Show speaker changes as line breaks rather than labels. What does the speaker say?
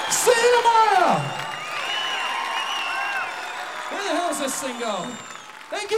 See you tomorrow. Where the hell does this thing go? Thank you.